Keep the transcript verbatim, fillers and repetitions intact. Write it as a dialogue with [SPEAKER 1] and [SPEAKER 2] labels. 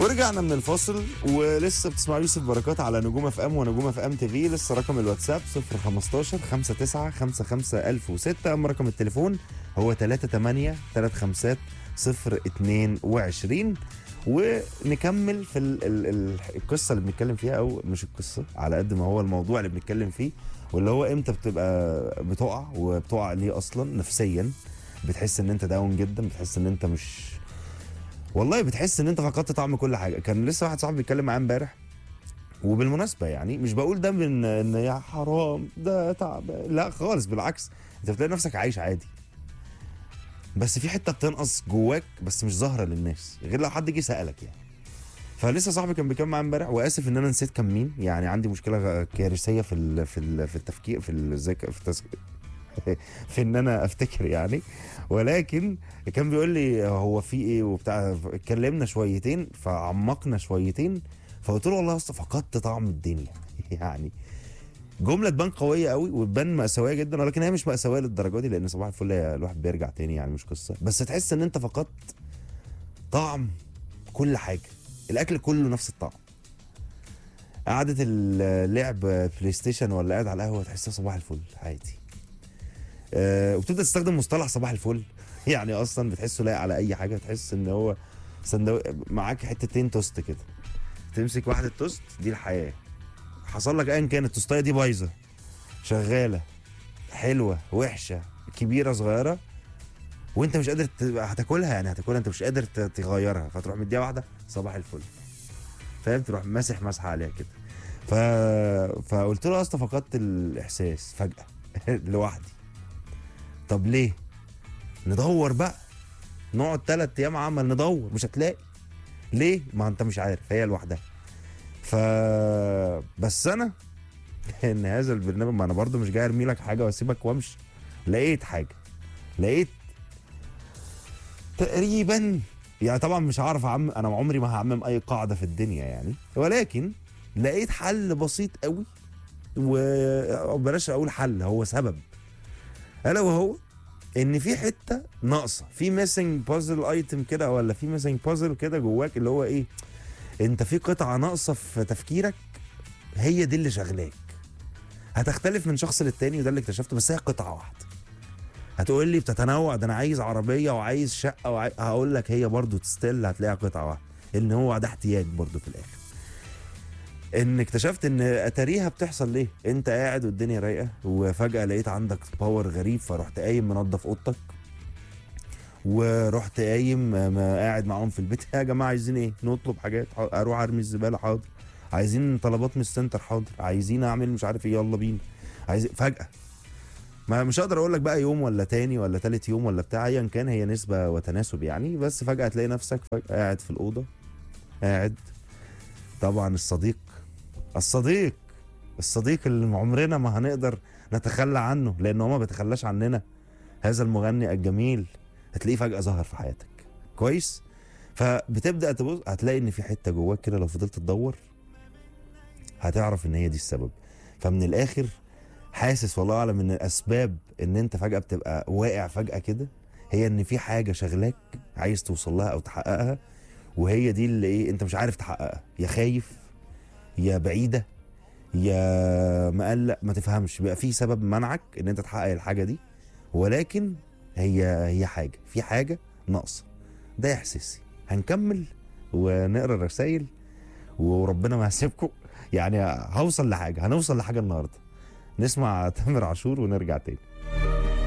[SPEAKER 1] ورجعنا من الفاصل ولسه بتسمعوا يوسف بركات على نجوم اف ام ونجوم اف ام تي في. لسه رقم الواتساب صفر خمستاشر خمسة تسعة خمسة خمسة ألف وستة. اما رقم التليفون هو تلاتة تمانية تلاتة خمسة صفر اتنين وعشرين. ونكمل في ال ال ال القصه اللي بنتكلم فيها، او مش القصه على قد ما هو الموضوع اللي بنتكلم فيه، واللي هو امتى بتبقى بتقع وبتقع ليه اصلا نفسيا. بتحس ان انت داون جدا، بتحس ان انت مش، والله بتحس ان انت فقدت طعم كل حاجه. كان لسه واحد صاحبي بيتكلم معايا امبارح، وبالمناسبه يعني مش بقول ده من ان يا حرام ده تعب، لا خالص، بالعكس. انت بتلاقي نفسك عايش عادي، بس في حته بتنقص جواك بس مش ظاهره للناس غير لو حد جه سالك يعني. فلسه صاحبي كان بيتكلم معايا امبارح، واسف ان انا نسيت كان مين، يعني عندي مشكله كارثيه في ال في ال في التفكير في الذكاء في التس... في ان انا افتكر يعني. ولكن كان بيقول لي هو في ايه وبتاع، اتكلمنا شويتين فعمقنا شويتين، فقلت له والله يا اسطى فقدت طعم الدنيا يعني. جمله تبان قويه قوي وتبان مأساويه جدا، ولكن هي مش مأساويه للدرجه دي، لان صباح الفل الواحد بيرجع تاني يعني، مش قصه. بس تحس ان انت فقدت طعم كل حاجه، الاكل كله نفس الطعم، قعده اللعب بلاي ستيشن ولا قاعد على القهوه تحسها صباح الفل عادي. أه وبتبدا تستخدم مصطلح صباح الفل يعني اصلا بتحسه لايق على اي حاجه. تحس ان هو سندو... معاك حتتين توست كده، تمسك واحده توست دي الحياه. حصل لك ايا كانت التوستايه دي بايظه شغاله حلوه وحشه كبيره صغيره، وانت مش قادر ت... هتاكلها يعني هتاكلها انت مش قادر ت... تغيرها، فتروح مديها واحده صباح الفل، فاهم؟ تروح ماسح مسحه عليها كده. ف... فقلت له يا اسطى فقدت الاحساس فجاه لوحدي. طب ليه؟ ندور بقى، نقعد ثلاث ايام عمل ندور مش هتلاقي. ليه؟ ما انت مش عارف، هي لوحدها. ف بس انا ان هذا البرنامج، ما انا برضو مش جاي ارمي لك حاجه واسيبك وامشي. لقيت حاجه، لقيت تقريبا يعني، طبعا مش هعرف اعمم، انا عمري ما هعمم اي قاعده في الدنيا يعني، ولكن لقيت حل بسيط قوي. وبلاش اقول حل، هو سبب، الا وهو ان في حته ناقصه، في ميسنج بازل ايتم كده، ولا في ميسنج بازل كده جواك، اللي هو ايه، انت في قطعه ناقصه في تفكيرك، هي دي اللي شغلاك. هتختلف من شخص للتاني وده اللي اكتشفته، بس هي قطعه واحده. هتقول لي بتتنوع، ده انا عايز عربيه وعايز شقه وعايز... هقول لك هي برضو تستيل هتلاقيها قطعه واحده، ان هو ده احتياج برضو في الاخر. ان اكتشفت ان اتاريها بتحصل ليه، انت قاعد والدنيا رايقه وفجاه لقيت عندك باور غريب، فرحت قايم منظف اوضتك، ورحت قايم قاعد معاهم في البيت، يا جماعه عايزين ايه، نطلب حاجات، اروح ارمي الزباله، حاضر، عايزين طلبات من السنتر، حاضر، عايزين اعمل مش عارف ايه، يلا بينا، عايز فجاه. ما مش هقدر اقول لك بقى يوم ولا تاني ولا تالت يوم ولا بتاع، ايا كان هي نسبه وتناسب يعني، بس فجاه تلاقي نفسك فجاه قاعد في الاوضه، قاعد. طبعا الصديق الصديق الصديق اللي عمرنا ما هنقدر نتخلى عنه، لان هو ما بيتخلاش عننا، هذا المغني الجميل، هتلاقيه فجأة ظهر في حياتك. كويس؟ فبتبدأ تبص هتلاقي ان في حتة جواك كده لو فضلت تدور هتعرف ان هي دي السبب. فمن الاخر حاسس والله اعلم ان الاسباب ان انت فجأة بتبقى واقع فجأة كده، هي ان في حاجة شغلاك عايز توصل لها او تحققها، وهي دي اللي ايه، انت مش عارف تحققها، يا خايف يا بعيدة يا مقلق، ما تفهمش، بيبقى في سبب منعك ان انت تحقق الحاجة دي، ولكن هي هي حاجه، في حاجه ناقصه. ده احساسي. هنكمل ونقرا الرسايل وربنا ما هيسيبكم يعني. هوصل لحاجه، هنوصل لحاجه النهارده. نسمع تامر عاشور ونرجع تاني.